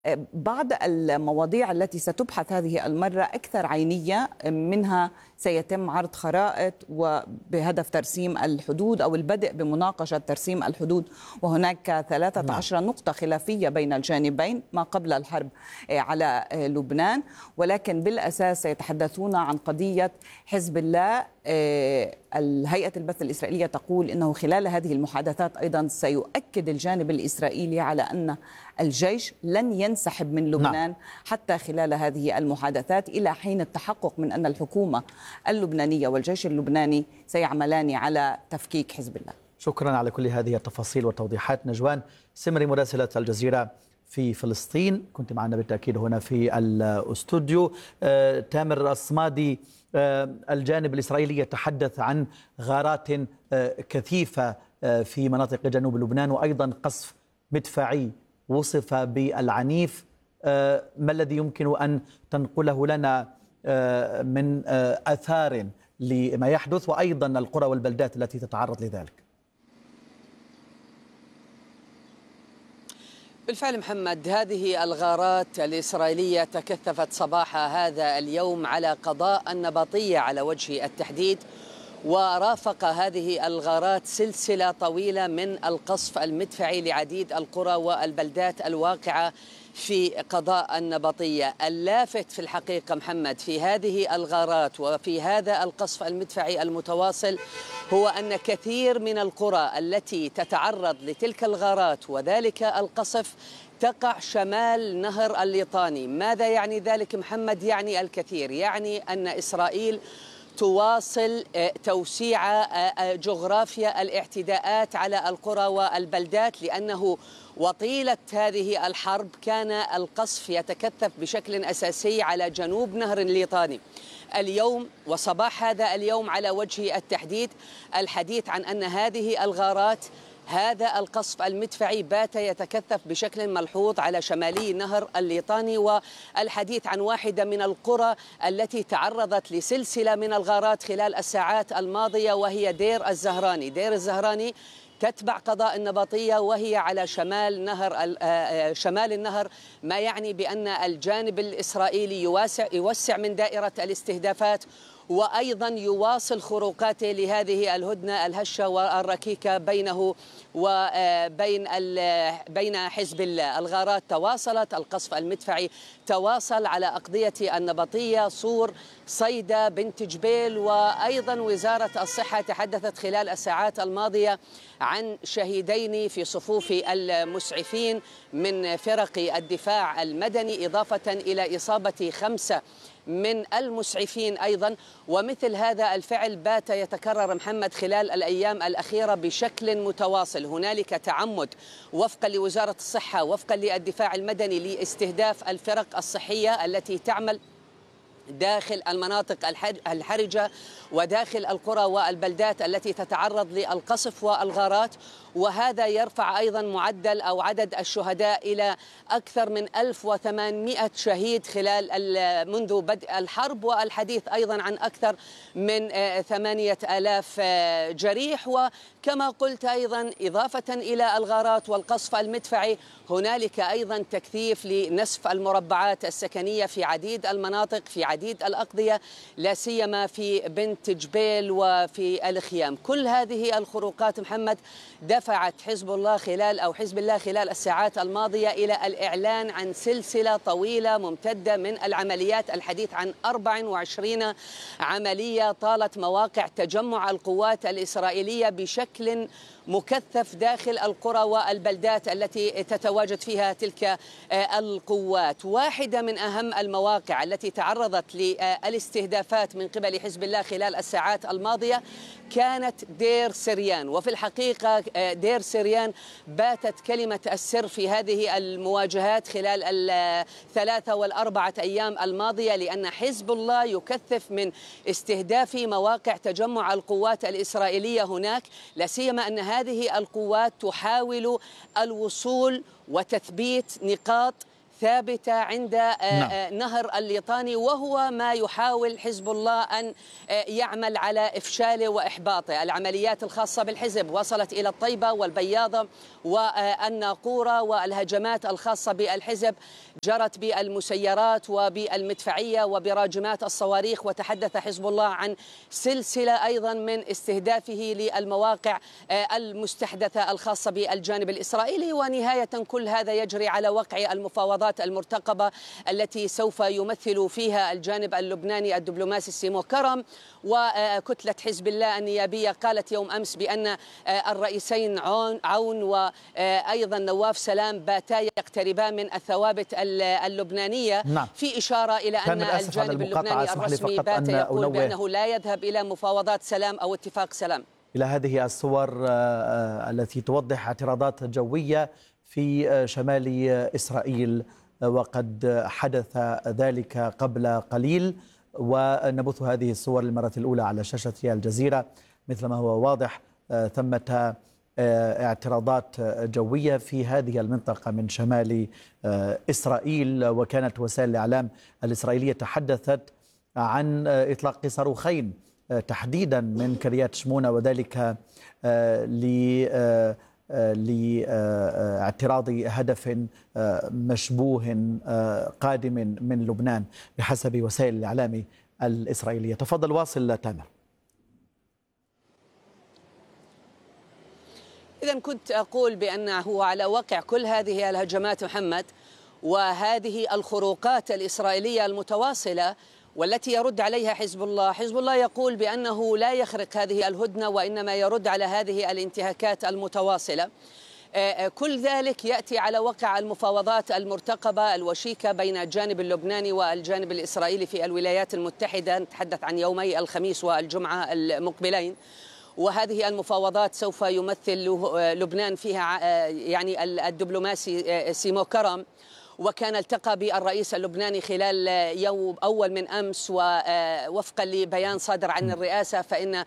بعض المواضيع التي ستبحث هذه المرة أكثر عينية، منها سيتم عرض خرائط وبهدف ترسيم الحدود أو البدء بمناقشة ترسيم الحدود، وهناك 13 نقطة خلافية بين الجانبين ما قبل الحرب على لبنان، ولكن بالأساس سيتحدثون عن قضية حزب الله. الهيئة البث الإسرائيلية تقول إنه خلال هذه المحادثات أيضا سيؤكد الجانب الإسرائيلي على أن الجيش لن ينسحب من لبنان حتى خلال هذه المحادثات إلى حين التحقق من أن الحكومة اللبنانية والجيش اللبناني سيعملان على تفكيك حزب الله. شكرا على كل هذه التفاصيل والتوضيحات. نجوان سمري مراسلة الجزيرة في فلسطين، كنت معنا بالتأكيد هنا في الاستوديو. تامر الصمادي، الجانب الإسرائيلي يتحدث عن غارات كثيفة في مناطق جنوب لبنان وأيضا قصف مدفعي وصف بالعنيف. ما الذي يمكن أن تنقله لنا من آثار لما يحدث وأيضا القرى والبلدات التي تتعرض لذلك؟ بالفعل محمد، هذه الغارات الإسرائيلية تكثفت صباح هذا اليوم على قضاء النبطية على وجه التحديد، ورافق هذه الغارات سلسلة طويلة من القصف المدفعي لعديد القرى والبلدات الواقعة في قضاء النبطية. اللافت في الحقيقة محمد في هذه الغارات وفي هذا القصف المدفعي المتواصل هو أن كثير من القرى التي تتعرض لتلك الغارات وذلك القصف تقع شمال نهر الليطاني. ماذا يعني ذلك محمد؟ يعني الكثير، يعني أن إسرائيل تواصل توسيع جغرافيا الاعتداءات على القرى والبلدات، لأنه وطيلة هذه الحرب كان القصف يتكثف بشكل أساسي على جنوب نهر الليطاني. اليوم وصباح هذا اليوم على وجه التحديد الحديث عن أن هذه الغارات، هذا القصف المدفعي بات يتكثف بشكل ملحوظ على شمالي نهر الليطاني، والحديث عن واحدة من القرى التي تعرضت لسلسلة من الغارات خلال الساعات الماضية وهي دير الزهراني. دير الزهراني تتبع قضاء النبطية وهي على شمال النهر، ما يعني بأن الجانب الإسرائيلي يوسع من دائرة الاستهدافات وأيضا يواصل خروقاته لهذه الهدنة الهشة والركيكة بينه وبين حزب الله. الغارات تواصلت، القصف المدفعي تواصل على أقضية النبطية، صور، صيدا، بنت جبيل، وأيضا وزارة الصحة تحدثت خلال الساعات الماضية عن شهيدين في صفوف المسعفين من فرق الدفاع المدني، إضافة إلى إصابة 5 من المسعفين أيضا. ومثل هذا الفعل بات يتكرر محمد خلال الأيام الأخيرة بشكل متواصل. هنالك تعمد وفقا لوزارة الصحة وفقا للدفاع المدني لاستهداف الفرق الصحية التي تعمل داخل المناطق الحرجة وداخل القرى والبلدات التي تتعرض للقصف والغارات، وهذا يرفع أيضا معدل أو عدد الشهداء إلى أكثر من 1800 شهيد منذ بدء الحرب، والحديث أيضا عن أكثر من 8000 جريح. وكما قلت أيضا إضافة إلى الغارات والقصف المدفعي هنالك أيضا تكثيف لنسف المربعات السكنية في عديد المناطق في عديد الأقضية، لا سيما في بنت جبيل وفي الخيام. كل هذه الخروقات محمد دفعت حزب الله خلال الساعات الماضية إلى الإعلان عن سلسلة طويلة ممتدة من العمليات، الحديث عن 24 عملية طالت مواقع تجمع القوات الإسرائيلية بشكل مكثف داخل القرى والبلدات التي تتواجد فيها تلك القوات. واحدة من أهم المواقع التي تعرضت للاستهدافات من قبل حزب الله خلال الساعات الماضية كانت دير سريان، وفي الحقيقة دير سريان باتت كلمة السر في هذه المواجهات خلال ال3 وال4 أيام الماضية، لأن حزب الله يكثف من استهداف مواقع تجمع القوات الإسرائيلية هناك، لا سيما أن هذه القوات تحاول الوصول وتثبيت نقاط ثابتة عند نهر الليطاني، وهو ما يحاول حزب الله أن يعمل على إفشاله وإحباطه. العمليات الخاصة بالحزب وصلت إلى الطيبة والبياضة والناقورة، والهجمات الخاصة بالحزب جرت بالمسيرات وبالمدفعية وبراجمات الصواريخ. وتحدث حزب الله عن سلسلة أيضا من استهدافه للمواقع المستحدثة الخاصة بالجانب الإسرائيلي. ونهاية كل هذا يجري على وقع المفاوضات المرتقبة التي سوف يمثل فيها الجانب اللبناني الدبلوماسي سيمو كرم وكتلة حزب الله النيابية. قالت يوم أمس بأن الرئيسين عون وأيضا نواف سلام باتا يقتربان من الثوابت اللبنانية. في إشارة إلى أن الجانب اللبناني الرسمي باتا يقول بأنه لا يذهب إلى مفاوضات سلام أو اتفاق سلام. إلى هذه الصور التي توضح اعتراضات جوية في شمال إسرائيل، وقد حدث ذلك قبل قليل، ونبث هذه الصور للمرة الأولى على شاشة الجزيرة. مثل ما هو واضح ثمة اعتراضات جوية في هذه المنطقة من شمال إسرائيل، وكانت وسائل الإعلام الإسرائيلية تحدثت عن إطلاق صاروخين تحديدا من كريات شمونة، وذلك لاعتراض هدف مشبوه قادم من لبنان بحسب وسائل الإعلام الإسرائيلية. تفضل واصل تامر. إذا كنت أقول بأنه على وقع كل هذه الهجمات محمد وهذه الخروقات الإسرائيلية المتواصلة والتي يرد عليها حزب الله يقول بأنه لا يخرق هذه الهدنة وإنما يرد على هذه الانتهاكات المتواصلة. كل ذلك يأتي على وقع المفاوضات المرتقبة الوشيكة بين الجانب اللبناني والجانب الإسرائيلي في الولايات المتحدة. نتحدث عن يومي الخميس والجمعة المقبلين، وهذه المفاوضات سوف يمثل لبنان فيها يعني الدبلوماسي سيمو كرم، وكان التقى بالرئيس اللبناني خلال يوم أول من أمس، ووفقا لبيان صادر عن الرئاسة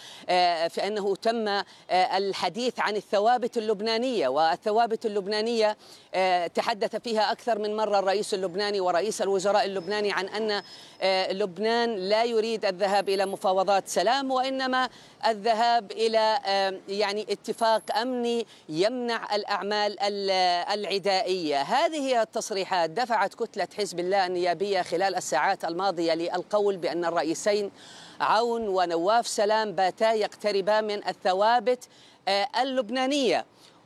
فإنه تم الحديث عن الثوابت اللبنانية. والثوابت اللبنانية تحدث فيها أكثر من مرة الرئيس اللبناني ورئيس الوزراء اللبناني عن أن لبنان لا يريد الذهاب إلى مفاوضات سلام، وإنما الذهاب إلى يعني اتفاق أمني يمنع الأعمال العدائية. هذه التصريحات دفعت كتلة حزب الله النيابية خلال الساعات الماضية للقول بأن الرئيسين عون ونواف سلام باتا يقتربان من الثوابت اللبنانية،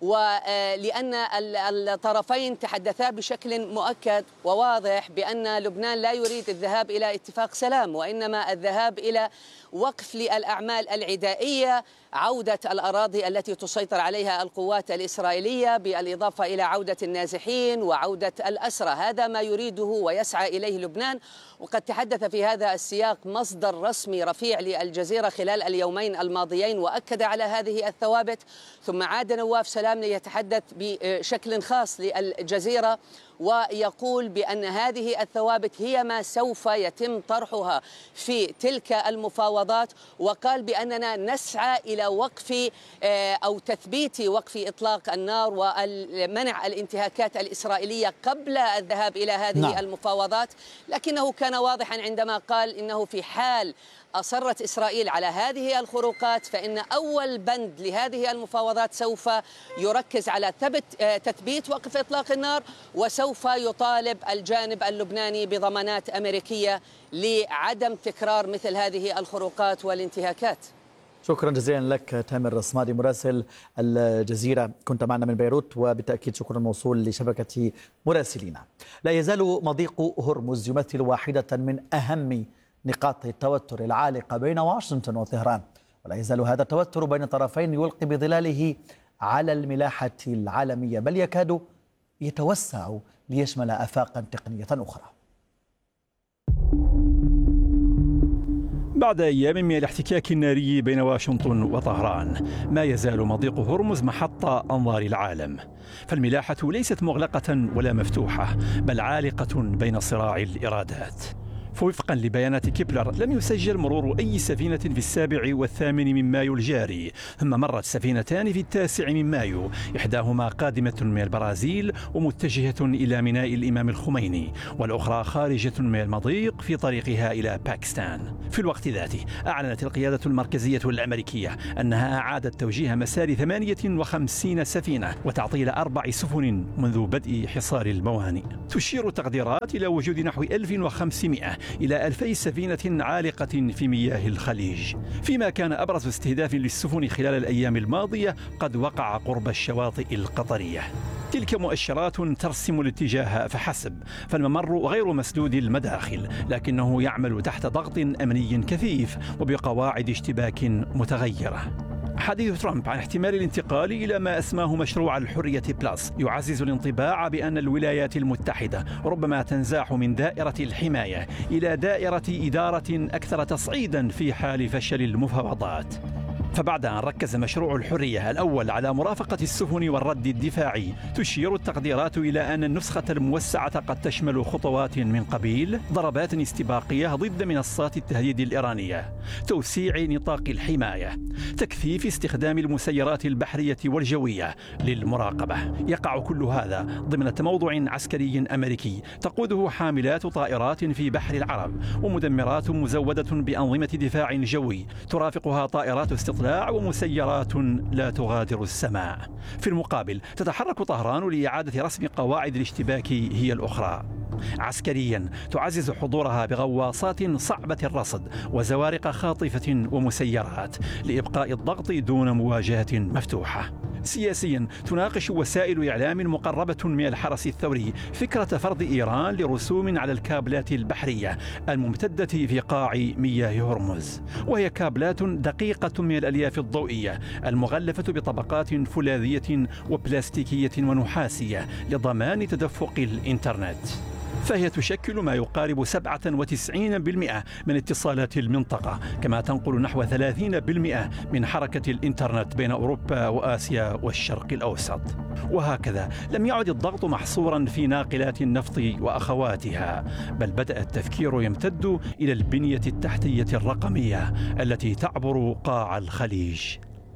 ولأن الطرفين تحدثا بشكل مؤكد وواضح بأن لبنان لا يريد الذهاب إلى اتفاق سلام، وإنما الذهاب إلى وقف للأعمال العدائية، عودة الأراضي التي تسيطر عليها القوات الإسرائيلية، بالإضافة إلى عودة النازحين وعودة الأسرى. هذا ما يريده ويسعى إليه لبنان. وقد تحدث في هذا السياق مصدر رسمي رفيع للجزيرة خلال اليومين الماضيين وأكد على هذه الثوابت. ثم عاد نواف سلام ليتحدث بشكل خاص للجزيرة ويقول بأن هذه الثوابت هي ما سوف يتم طرحها في تلك المفاوضات، وقال بأننا نسعى إلى وقف أو تثبيت وقف إطلاق النار ومنع الانتهاكات الإسرائيلية قبل الذهاب إلى هذه المفاوضات. لكنه كان واضحا عندما قال إنه في حال أصرت إسرائيل على هذه الخروقات فإن أول بند لهذه المفاوضات سوف يركز على تثبيت وقف إطلاق النار، وسوف يطالب الجانب اللبناني بضمانات أمريكية لعدم تكرار مثل هذه الخروقات والانتهاكات. شكرا جزيلا لك تامر الصمادي مراسل الجزيرة، كنت معنا من بيروت، وبالتأكيد شكرا موصول لشبكة مراسلينا. لا يزال مضيق هرمز يمثل واحدة من أهم نقاط التوتر العالقة بين واشنطن وطهران، ولا يزال هذا التوتر بين الطرفين يلقي بظلاله على الملاحة العالمية، بل يكاد يتوسع ليشمل آفاقا تقنية أخرى. بعد أيام من الاحتكاك الناري بين واشنطن وطهران، ما يزال مضيق هرمز محط أنظار العالم، فالملاحة ليست مغلقة ولا مفتوحة، بل عالقة بين صراع الإرادات. فوفقا لبيانات كيبلر لم يسجل مرور أي سفينة في 7 والثامن من مايو الجاري، ثم مرت سفينتان في 9 من مايو، إحداهما قادمة من البرازيل ومتجهة إلى ميناء الإمام الخميني، والأخرى خارجة من المضيق في طريقها إلى باكستان. في الوقت ذاته أعلنت القيادة المركزية الأمريكية أنها أعادت توجيه مسار 58 سفينة وتعطيل 4 سفن منذ بدء حصار الموانئ. تشير التقديرات إلى وجود نحو 1500 إلى 2000 سفينة عالقة في مياه الخليج، فيما كان أبرز استهداف للسفن خلال الأيام الماضية قد وقع قرب الشواطئ القطرية. تلك مؤشرات ترسم الاتجاه فحسب، فالممر غير مسدود المداخل، لكنه يعمل تحت ضغط أمني كثيف وبقواعد اشتباك متغيرة. حديث ترامب عن احتمال الانتقال إلى ما أسماه مشروع الحرية بلس يعزز الانطباع بأن الولايات المتحدة ربما تنزاح من دائرة الحماية إلى دائرة إدارة أكثر تصعيدا في حال فشل المفاوضات. فبعد أن ركز مشروع الحرية الأول على مرافقة السفن والرد الدفاعي، تشير التقديرات إلى أن النسخة الموسعة قد تشمل خطوات من قبيل ضربات استباقية ضد منصات التهديد الإيرانية، توسيع نطاق الحماية، تكثيف استخدام المسيرات البحرية والجوية للمراقبة. يقع كل هذا ضمن تموضع عسكري أمريكي تقوده حاملات طائرات في بحر العرب ومدمرات مزودة بأنظمة دفاع جوي ترافقها طائرات استطلاع ومسيرات لا تغادر السماء. في المقابل تتحرك طهران لإعادة رسم قواعد الاشتباك هي الأخرى. عسكريا تعزز حضورها بغواصات صعبة الرصد وزوارق خاطفة ومسيرات لإبقاء الضغط دون مواجهة مفتوحة. سياسيا تناقش وسائل إعلام مقربة من الحرس الثوري فكرة فرض إيران لرسوم على الكابلات البحرية الممتدة في قاع مياه هرمز، وهي كابلات دقيقة من الألياف الضوئية المغلفة بطبقات فولاذية وبلاستيكية ونحاسية لضمان تدفق الإنترنت، فهي تشكل ما يقارب 97% من اتصالات المنطقة، كما تنقل نحو 30% من حركة الإنترنت بين أوروبا وآسيا والشرق الأوسط. وهكذا لم يعد الضغط محصورا في ناقلات النفط وأخواتها، بل بدأ التفكير يمتد إلى البنية التحتية الرقمية التي تعبر قاع الخليج.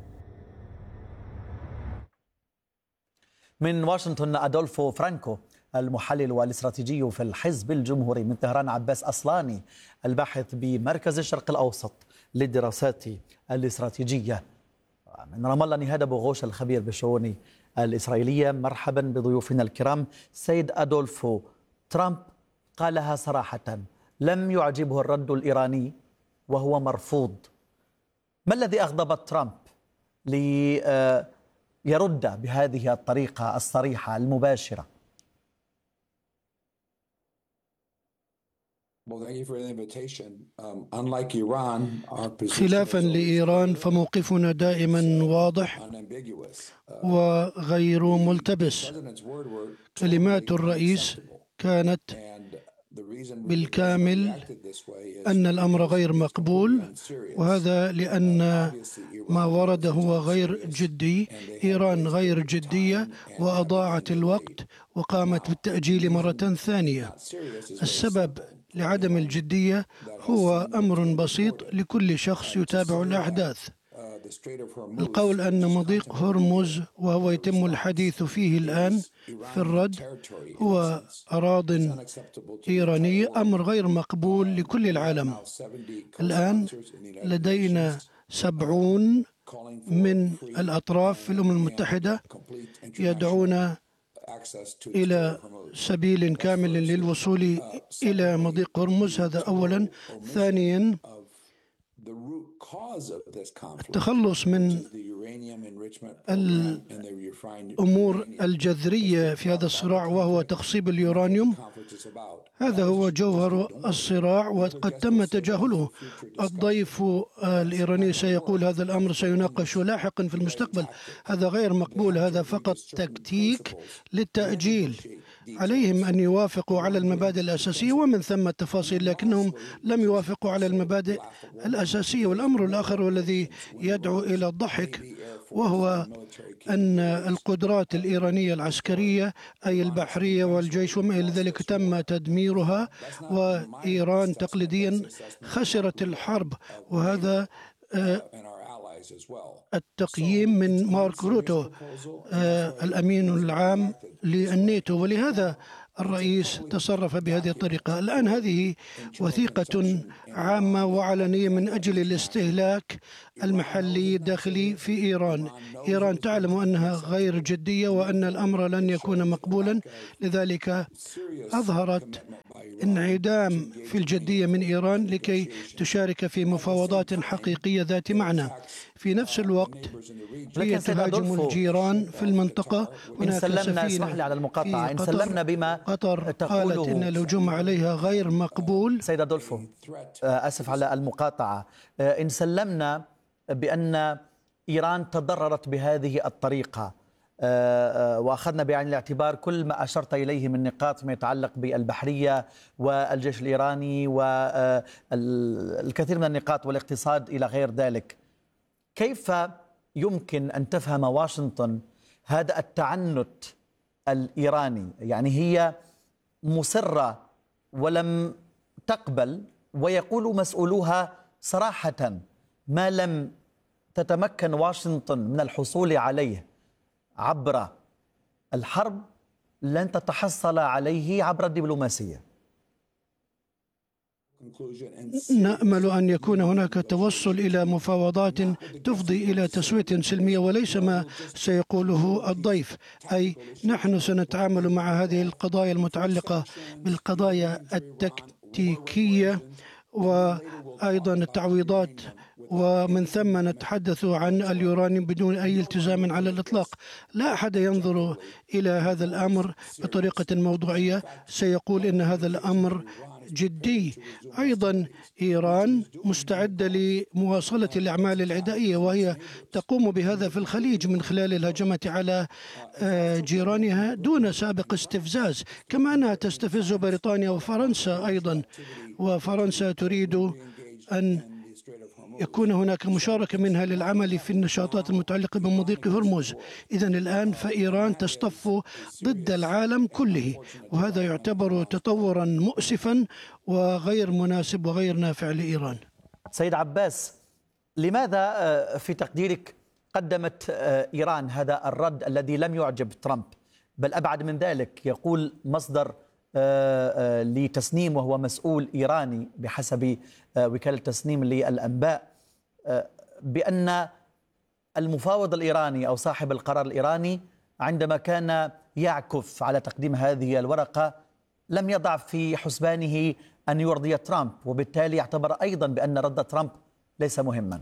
من واشنطن أدولفو فرانكو المحلل والاستراتيجي في الحزب الجمهوري. من طهران عباس أصلاني الباحث بمركز الشرق الأوسط للدراسات الاستراتيجية. من رام الله نهاد أبو غوش الخبير بالشؤون الإسرائيلية. مرحبا بضيوفنا الكرام. سيد أدولفو، ترامب قالها صراحة، لم يعجبه الرد الإيراني وهو مرفوض. ما الذي أغضب ترامب ليرد بهذه الطريقة الصريحة المباشرة؟ خلافا لإيران فموقفنا دائما واضح وغير ملتبس. كلمات الرئيس كانت بالكامل أن الأمر غير مقبول، وهذا لأن ما ورد هو غير جدي. إيران غير جدية وأضاعت الوقت وقامت بالتأجيل مرة ثانية. السبب لعدم الجدية هو أمر بسيط لكل شخص يتابع الأحداث. القول أن مضيق هرمز وهو يتم الحديث فيه الآن في الرد هو أراضٍ إيرانية أمر غير مقبول لكل العالم. الآن لدينا 70 من الأطراف في الأمم المتحدة يدعون إلى سبيل كامل للوصول إلى مضيق هرمز. هذا أولا. ثانيا، التخلص من الأمور الجذرية في هذا الصراع وهو تخصيب اليورانيوم. هذا هو جوهر الصراع وقد تم تجاهله. الضيف الإيراني سيقول هذا الأمر سيناقش لاحقا في المستقبل. هذا غير مقبول، هذا فقط تكتيك للتأجيل. عليهم أن يوافقوا على المبادئ الأساسية ومن ثم التفاصيل، لكنهم لم يوافقوا على المبادئ الأساسية. والأمر الآخر والذي يدعو إلى الضحك وهو أن القدرات الإيرانية العسكرية أي البحرية والجيش وما إلى ذلك تم تدميرها، وإيران تقليديا خسرت الحرب. وهذا التقييم من مارك روتو الأمين العام للناتو، ولهذا الرئيس تصرف بهذه الطريقة. الآن هذه وثيقة عامة وعلنية من أجل الاستهلاك المحلي الداخلي في إيران. إيران تعلم أنها غير جدية وأن الأمر لن يكون مقبولا، لذلك أظهرت انعدام في الجدية من إيران لكي تشارك في مفاوضات حقيقية ذات معنى. في نفس الوقت هي تهاجم الجيران في المنطقة. هناك سفينة اسمح لي على المقاطعة، إن سلمنا بما قطر قالت إن الهجوم عليها غير مقبول. سيد أدولفو، أسف على المقاطعة، إن سلمنا بأن إيران تضررت بهذه الطريقة وأخذنا بعين الاعتبار كل ما أشرت إليه من نقاط ما يتعلق بالبحرية والجيش الإيراني والكثير من النقاط والاقتصاد إلى غير ذلك، كيف يمكن أن تفهم واشنطن هذا التعنت الإيراني؟ يعني هي مصرة ولم تقبل، ويقول مسؤولوها صراحة ما لم تتمكن واشنطن من الحصول عليه عبر الحرب لن تتحصل عليه عبر الدبلوماسية. نأمل أن يكون هناك توصل إلى مفاوضات تفضي إلى تسوية سلمية، وليس ما سيقوله الضيف، أي نحن سنتعامل مع هذه القضايا المتعلقة بالقضايا التكتيكية وأيضا التعويضات، ومن ثم نتحدث عن اليورانيوم بدون أي التزام على الإطلاق. لا أحد ينظر إلى هذا الأمر بطريقة موضوعية، سيقول إن هذا الأمر جدي. أيضا إيران مستعدة لمواصلة الأعمال العدائية، وهي تقوم بهذا في الخليج من خلال الهجمة على جيرانها دون سابق استفزاز، كما أنها تستفز بريطانيا وفرنسا أيضا، وفرنسا تريد أن يكون هناك مشاركة منها للعمل في النشاطات المتعلقة بمضيق هرمز. إذن الآن فإيران تصطف ضد العالم كله، وهذا يعتبر تطورا مؤسفا وغير مناسب وغير نافع لإيران. سيد عباس، لماذا في تقديرك قدمت إيران هذا الرد الذي لم يعجب ترامب؟ بل أبعد من ذلك، يقول مصدر لتسنيم وهو مسؤول إيراني بحسب وكالة تسنيم للأنباء بأن المفاوض الإيراني أو صاحب القرار الإيراني عندما كان يعكف على تقديم هذه الورقة لم يضع في حسبانه أن يرضي ترامب، وبالتالي اعتبر أيضا بأن رد ترامب ليس مهما.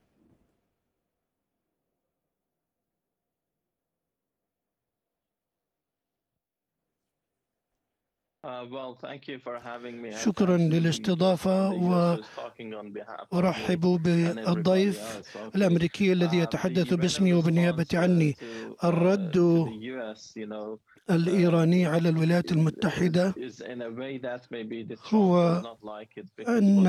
شكرا للاستضافة، وأرحب بالضيف الأمريكي الذي يتحدث باسمي وبالنيابة عني. الرد الإيراني على الولايات المتحدة هو أن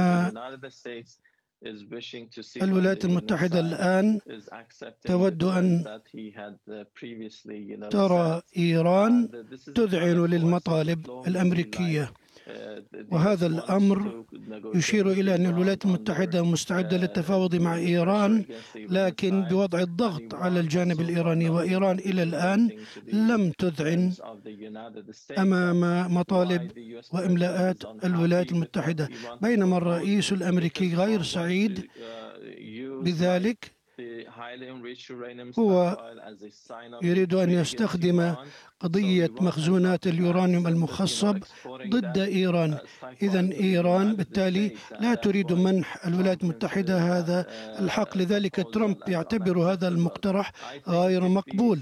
الولايات المتحدة الآن تود أن ترى إيران تذعن للمطالب الأمريكية، وهذا الأمر يشير إلى أن الولايات المتحدة مستعدة للتفاوض مع إيران، لكن بوضع الضغط على الجانب الإيراني، وإيران إلى الآن لم تذعن أمام مطالب وإملاءات الولايات المتحدة، بينما الرئيس الأمريكي غير سعيد بذلك. هو يريد أن يستخدم قضية مخزونات اليورانيوم المخصب ضد إيران. إذن إيران بالتالي لا تريد منح الولايات المتحدة هذا الحق، لذلك ترامب يعتبر هذا المقترح غير مقبول.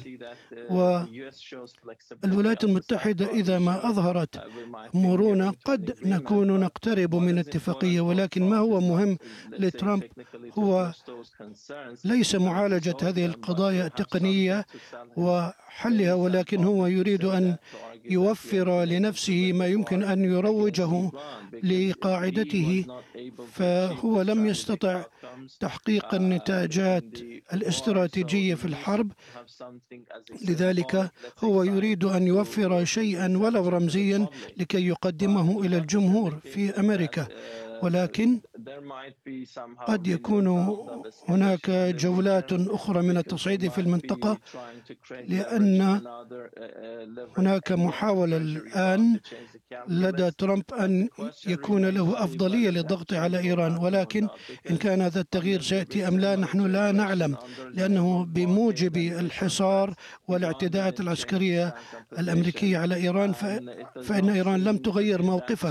والولايات المتحدة إذا ما أظهرت مرونة قد نكون نقترب من اتفاقية، ولكن ما هو مهم لترامب هو ليس معالجة هذه القضايا التقنية وحلها، ولكن هو يريد أن يوفر لنفسه ما يمكن أن يروجه لقاعدته، فهو لم يستطع تحقيق النتاجات الاستراتيجية في الحرب. لذلك هو يريد أن يوفر شيئا ولو رمزيا لكي يقدمه إلى الجمهور في أمريكا، ولكن قد يكون هناك جولات أخرى من التصعيد في المنطقة، لأن هناك محاولة الآن لدى ترامب أن يكون له أفضلية للضغط على إيران، ولكن إن كان هذا التغيير سيأتي أم لا نحن لا نعلم، لأنه بموجب الحصار والاعتداءات العسكرية الأمريكية على إيران فإن إيران لم تغير موقفها.